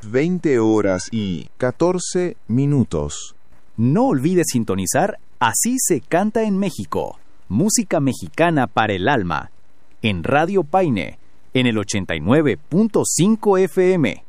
20 horas y 14 minutos. No olvides sintonizar Así se canta en México, música mexicana para el alma, en Radio Paine, en el 89.5 FM.